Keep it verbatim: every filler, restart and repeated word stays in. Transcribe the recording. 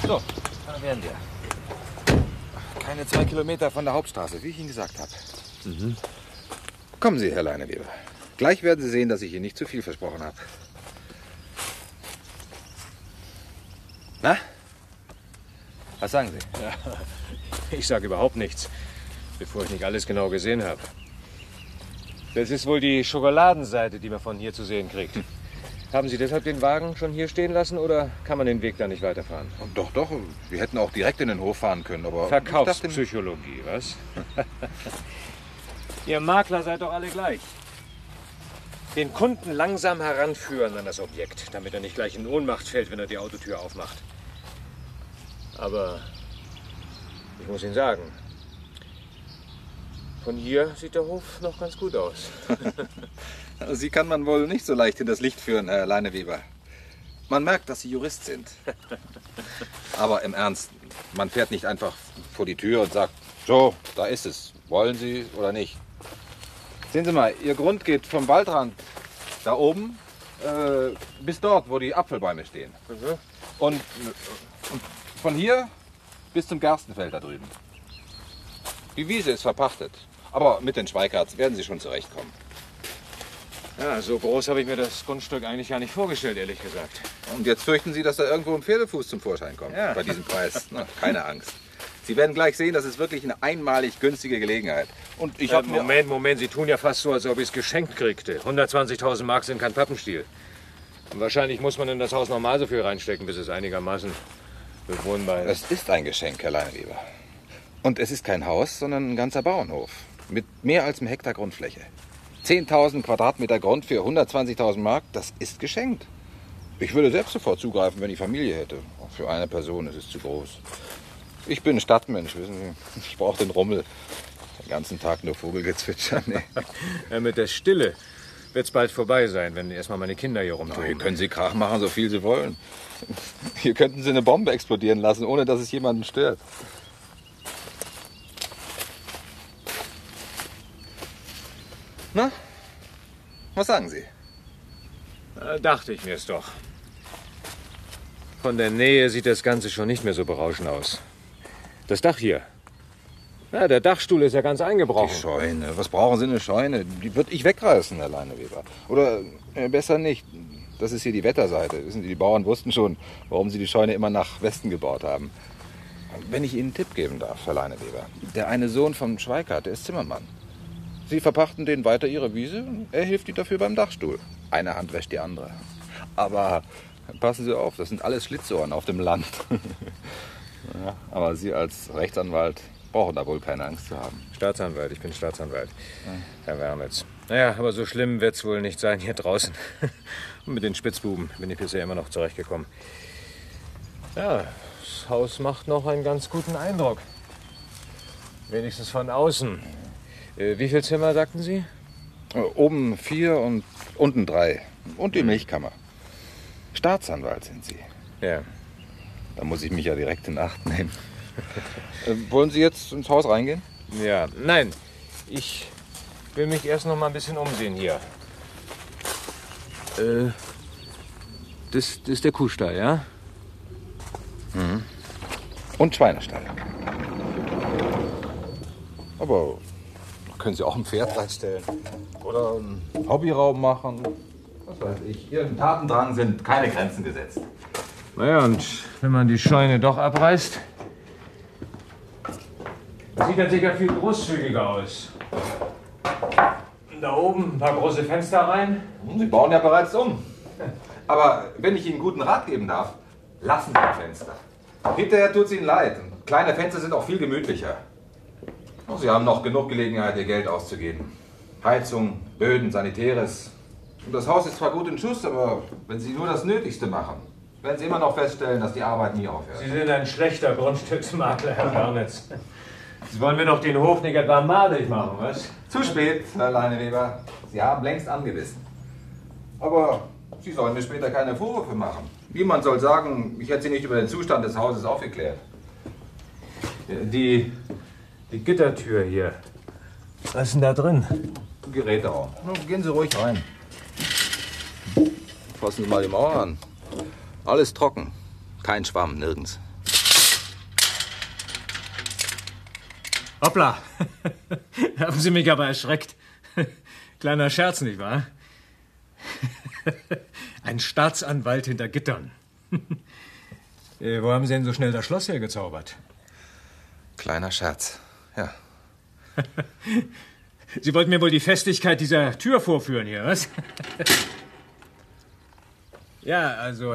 So, da wären wir. Keine zwei Kilometer von der Hauptstraße, wie ich Ihnen gesagt habe. Mhm. Kommen Sie, Herr Leineweber. Gleich werden Sie sehen, dass ich Ihnen nicht zu viel versprochen habe. Na? Was sagen Sie? Ja, ich sage überhaupt nichts, bevor ich nicht alles genau gesehen habe. Das ist wohl die Schokoladenseite, die man von hier zu sehen kriegt. Hm. Haben Sie deshalb den Wagen schon hier stehen lassen oder kann man den Weg da nicht weiterfahren? Doch, doch. Wir hätten auch direkt in den Hof fahren können, aber... Verkaufspsychologie, was? Ihr Makler seid doch alle gleich. Den Kunden langsam heranführen an das Objekt, damit er nicht gleich in Ohnmacht fällt, wenn er die Autotür aufmacht. Aber ich muss Ihnen sagen, von hier sieht der Hof noch ganz gut aus. Sie kann man wohl nicht so leicht in das Licht führen, Herr Leineweber. Man merkt, dass Sie Jurist sind. Aber im Ernst, man fährt nicht einfach vor die Tür und sagt, so, da ist es. Wollen Sie oder nicht? Sehen Sie mal, Ihr Grund geht vom Waldrand da oben äh, bis dort, wo die Apfelbäume stehen. Mhm. Und, und von hier bis zum Gerstenfeld da drüben. Die Wiese ist verpachtet. Aber mit den Schweikarts werden Sie schon zurechtkommen. Ja, so groß habe ich mir das Grundstück eigentlich gar nicht vorgestellt, ehrlich gesagt. Und jetzt fürchten Sie, dass da irgendwo ein Pferdefuß zum Vorschein kommt, ja, bei diesem Preis. Na, keine Angst. Sie werden gleich sehen, das ist wirklich eine einmalig günstige Gelegenheit. Und ich äh, habe Moment, Moment, Sie tun ja fast so, als ob ich es geschenkt kriegte. hundertzwanzigtausend Mark sind kein Pappenstiel. Und wahrscheinlich muss man in das Haus normal so viel reinstecken, bis es einigermaßen bewohnbar ist. Es ist ein Geschenk, Herr Leineweber. Und es ist kein Haus, sondern ein ganzer Bauernhof. Mit mehr als einem Hektar Grundfläche. zehntausend Quadratmeter Grund für hundertzwanzigtausend Mark, das ist geschenkt. Ich würde selbst sofort zugreifen, wenn ich Familie hätte. Auch für eine Person ist es zu groß. Ich bin Stadtmensch, wissen Sie. Ich brauche den Rummel. Den ganzen Tag nur Vogelgezwitscher. Nee. Ja, mit der Stille wird es bald vorbei sein, wenn erstmal meine Kinder hier rumtun. Hier können Sie Krach machen, so viel Sie wollen. Hier könnten Sie eine Bombe explodieren lassen, ohne dass es jemanden stört. Na, was sagen Sie? Da dachte ich mir es doch. Von der Nähe sieht das Ganze schon nicht mehr so berauschend aus. Das Dach hier. Ja, der Dachstuhl ist ja ganz eingebrochen. Die Scheune. Was brauchen Sie eine Scheune? Die würde ich wegreißen, Herr Leineweber. Oder äh, besser nicht. Das ist hier die Wetterseite. Wissen Sie, die Bauern wussten schon, warum sie die Scheune immer nach Westen gebaut haben. Wenn ich Ihnen einen Tipp geben darf, Herr Leineweber. Der eine Sohn vom Schweikart, der ist Zimmermann. Sie verpachten denen weiter ihre Wiese und er hilft ihnen dafür beim Dachstuhl. Eine Hand wäscht die andere. Aber passen Sie auf, das sind alles Schlitzohren auf dem Land. Ja, aber Sie als Rechtsanwalt brauchen da wohl keine Angst zu haben. Staatsanwalt, ich bin Staatsanwalt, ja. Herr Wernitz. Naja, aber so schlimm wird es wohl nicht sein hier draußen. Und mit den Spitzbuben bin ich bisher immer noch zurechtgekommen. Ja, das Haus macht noch einen ganz guten Eindruck. Wenigstens von außen. Äh, wie viele Zimmer, sagten Sie? Oben vier und unten drei. Und die Milchkammer. Staatsanwalt sind Sie. Ja. Da muss ich mich ja direkt in Acht nehmen. äh, wollen Sie jetzt ins Haus reingehen? Ja, nein. Ich will mich erst noch mal ein bisschen umsehen hier. Äh, das, das ist der Kuhstall, ja? Mhm. Und Schweinestall. Aber können Sie auch ein Pferd reinstellen. Oder einen Hobbyraum machen. Was weiß ich. Ihren Tatendrang sind keine Grenzen gesetzt. Naja, und wenn man die Scheune doch abreißt, sieht das sicher viel großzügiger aus. Da oben ein paar große Fenster rein. Sie bauen ja bereits um. Aber wenn ich Ihnen guten Rat geben darf, lassen Sie die Fenster. Hinterher tut es Ihnen leid. Kleine Fenster sind auch viel gemütlicher. Sie haben noch genug Gelegenheit, Ihr Geld auszugeben. Heizung, Böden, Sanitäres. Und das Haus ist zwar gut in Schuss, aber wenn Sie nur das Nötigste machen, werden Sie immer noch feststellen, dass die Arbeit nie aufhört. Sie sind ein schlechter Grundstücksmakler, Herr Wernitz. Sie wollen mir doch den Hof nicht etwa madig machen, was? Zu spät, Herr Leineweber. Sie haben längst angewiesen. Aber Sie sollen mir später keine Vorwürfe machen. Niemand soll sagen, ich hätte Sie nicht über den Zustand des Hauses aufgeklärt. Die, die Gittertür hier. Was ist denn da drin? Geräteraum. Gehen Sie ruhig rein. Fassen Sie mal die Mauer an. Alles trocken. Kein Schwamm, nirgends. Hoppla. Haben Sie mich aber erschreckt. Kleiner Scherz, nicht wahr? Ein Staatsanwalt hinter Gittern. äh, wo haben Sie denn so schnell das Schloss hergezaubert? Kleiner Scherz, ja. Sie wollten mir wohl die Festigkeit dieser Tür vorführen hier, was? Ja, also